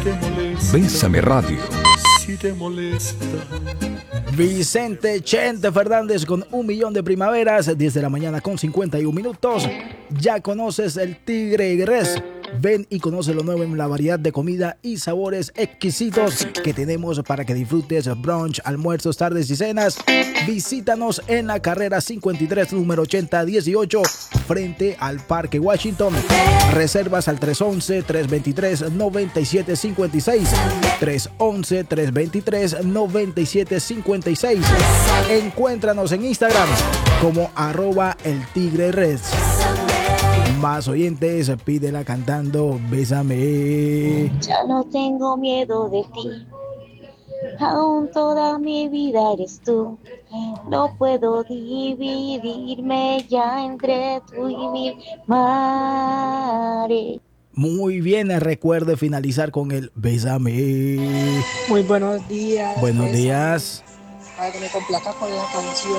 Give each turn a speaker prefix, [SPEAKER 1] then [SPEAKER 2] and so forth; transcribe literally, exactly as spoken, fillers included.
[SPEAKER 1] Bésame Radio.
[SPEAKER 2] Si te molesta.
[SPEAKER 3] Vicente Chente Fernández con un millón de primaveras, diez de la mañana con cincuenta y un minutos. Ya conoces el Tigre Express. Ven y conoce lo nuevo en la variedad de comida y sabores exquisitos que tenemos para que disfrutes brunch, almuerzos, tardes y cenas. Visítanos en la carrera cincuenta y tres, número ochenta dieciocho, frente al Parque Washington. Reservas al tres once, tres veintitrés, noventa y siete cincuenta y seis. tres once, tres veintitrés, noventa y siete cincuenta y seis. Encuéntranos en Instagram como arroba el Tigre Res. Más oyentes, pídela cantando Bésame.
[SPEAKER 4] Ya no tengo miedo de ti, aún toda mi vida eres tú. No puedo dividirme ya entre tú y mi mares.
[SPEAKER 3] Muy bien, recuerde finalizar con el Bésame.
[SPEAKER 5] Muy buenos días.
[SPEAKER 3] Buenos
[SPEAKER 5] Bésame.
[SPEAKER 3] días.
[SPEAKER 5] Para que me complazca con la canción